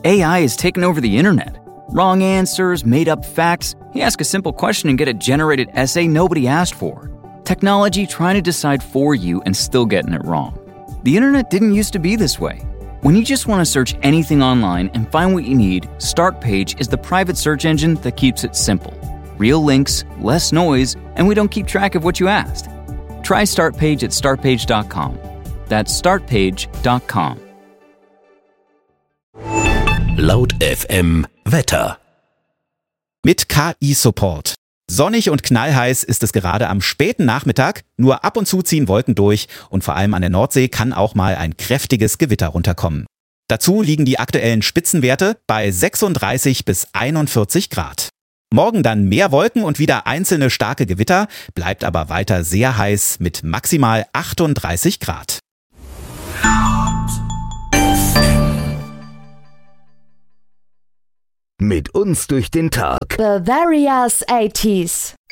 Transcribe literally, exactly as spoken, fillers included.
A I has taken over the internet. Wrong answers, made-up facts. You ask a simple question and get a generated essay nobody asked for. Technology trying to decide for you and still getting it wrong. The internet didn't used to be this way. When you just want to search anything online and find what you need, Startpage is the private search engine that keeps it simple. Real links, less noise, and we don't keep track of what you asked. Try Startpage at startpage dot com. That's startpage dot com. Laut F M Wetter. Mit K I-Support. Sonnig und knallheiß ist es gerade am späten Nachmittag, nur ab und zu ziehen Wolken durch und vor allem an der Nordsee kann auch mal ein kräftiges Gewitter runterkommen. Dazu liegen die aktuellen Spitzenwerte bei sechsunddreißig bis einundvierzig Grad. Morgen dann mehr Wolken und wieder einzelne starke Gewitter, bleibt aber weiter sehr heiß mit maximal achtunddreißig Grad. Mit uns durch den Tag. Bavaria's eighties.